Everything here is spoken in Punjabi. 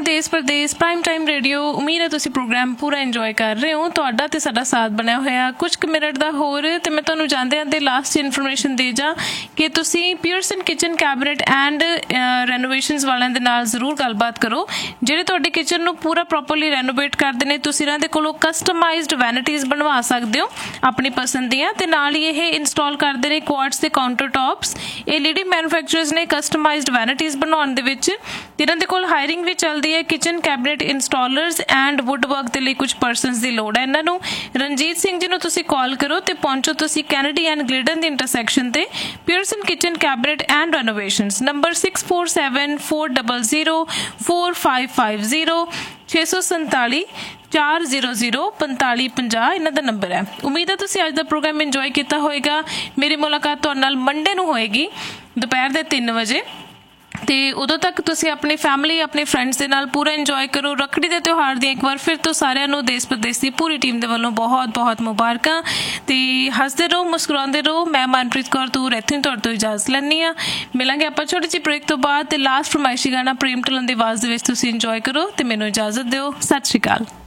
देश परदेश प्राइम टाइम रेडियो। उम्मीद है तुसीं प्रोग्राम पूरा इंजॉय कर रहे हो। तुहाडा ते साडा साथ बनया होया कुछ क मिनट दा होर ते मैं तुहानूं जांदे आंदे लास्ट इन्फॉर्मेशन दे जा कि तुसीं पियरसन किचन कैबिनेट एंड रेनोवेशनस वालिਆਂ ਦੇ ਨਾਲ ਜ਼ਰੂਰ ਗੱਲਬਾਤ ਕਰੋ ਜਿਹੜੇ ਤੁਹਾਡੇ ਕਿਚਨ ਨੂੰ ਪੂਰਾ ਪ੍ਰੋਪਰਲੀ ਰੈਨੋਵੇਟ ਕਰਦੇ ਨੇ। ਤੁਸੀਂ ਇਹਨਾਂ ਦੇ ਕੋਲੋਂ ਕਸਟਮਾਈਜ਼ਡ ਵੈਨਿਟੀਜ਼ ਬਣਵਾ ਸਕਦੇ ਹੋ ਆਪਣੀ ਪਸੰਦ ਦੀਆਂ ਤੇ ਨਾਲ ਹੀ ਇਹ ਇੰਸਟਾਲ ਕਰਦੇ ਨੇ ਕੁਆਰਟਸ ਦੇ ਕਾਊਂਟਰ ਟੌਪਸ। ਇਹ ਲੀਡਿੰਗ ਮੈਨੂਫੈਕਚਰਰਸ ਨੇ ਕਸਟਮਾਈਜ਼ਡ ਵੈਨਿਟੀਜ਼ ਬਣਾਉਣ ਦੇ ਵਿੱਚ। ਇਹਨਾਂ ਦੇ ਕੋਲ ਹਾਇਰਿੰਗ ਵੀ ਚੱਲਦੀ ਹੈ kitchen cabinet ਇੰਸਟਾਲਰਸ and wood work ਦੇ ਲਈ ਕੁਝ ਪਰਸਨਸ ਦੀ ਲੋੜ ਹੈ। ਇਹਨਾਂ ਨੂੰ ਰਣਜੀਤ ਸਿੰਘ ਜੀ ਨੂੰ ਤੁਸੀਂ ਕਾਲ ਕਰੋ ਤੇ ਪਹੁੰਚੋ ਤੁਸੀਂ ਕੈਨੇਡੀ ਐਂਡ ਗਲਿਡਨ ਦੀ ਇੰਟਰਸੈਕਸ਼ਨ ਤੇ ਪਿਅਰਸਨ ਕਿਚਨ ਕੈਬਨਿਟ ਐਂਡ ਰੈਨੋਵੇਸ਼ਨਸ। ਨੰਬਰ 6474004550 647 400 4550 ਇਹਨਾਂ ਦਾ ਨੰਬਰ ਹੈ। ਉਮੀਦ ਹੈ ਤੁਸੀਂ ਅੱਜ ਦਾ ਪ੍ਰੋਗਰਾਮ ਇੰਜੋਏ ਕੀਤਾ ਹੋਏਗਾ। ਮੇਰੀ ਮੁਲਾਕਾਤ ਤੁਹਾਡੇ ਨਾਲ ਮੰਡੇ ਨੂੰ ਹੋਏਗੀ ਦੁਪਹਿਰ ਦੇ 3 ਵਜੇ ਤੇ ਉਦੋਂ ਤੱਕ ਤੁਸੀਂ ਆਪਣੀ ਫੈਮਿਲੀ ਆਪਣੇ ਫਰੈਂਡਸ ਦੇ ਨਾਲ ਪੂਰਾ ਇੰਜੋਏ ਕਰੋ। ਰੱਖੜੀ ਦੇ ਤਿਉਹਾਰ ਦੀਆਂ ਇੱਕ ਵਾਰ ਫਿਰ ਤੋਂ ਸਾਰਿਆਂ ਨੂੰ ਦੇਸ਼ ਪ੍ਰਦੇਸ਼ ਦੀ ਪੂਰੀ ਟੀਮ ਦੇ ਵੱਲੋਂ ਬਹੁਤ ਬਹੁਤ ਮੁਬਾਰਕਾਂ ਤੇ ਹੱਸਦੇ ਰਹੋ ਮੁਸਕਰਾਉਂਦੇ ਰਹੋ। ਮੈਂ ਮਨਪ੍ਰੀਤ ਕੌਰ ਤੂਰ ਇੱਥੇ ਤੁਹਾਡੇ ਤੋਂ ਇਜਾਜ਼ਤ ਲੈਂਦੀ ਹਾਂ। ਮਿਲਾਂਗੇ ਆਪਾਂ ਛੋਟੀ ਜਿਹੀ ਬ੍ਰੇਕ ਤੋਂ ਬਾਅਦ ਤੇ ਲਾਸਟ ਫਰਮਾਇਸ਼ੀ ਗਾਣਾ ਪ੍ਰੇਮ ਢਿੱਲੋਂ ਦੀ ਆਵਾਜ਼ ਦੇ ਵਿੱਚ ਤੁਸੀਂ ਇੰਜੋਏ ਕਰੋ ਤੇ ਮੈਨੂੰ ਇਜਾਜ਼ਤ ਦਿਓ। ਸਤਿ ਸ਼੍ਰੀ ਅਕਾਲ।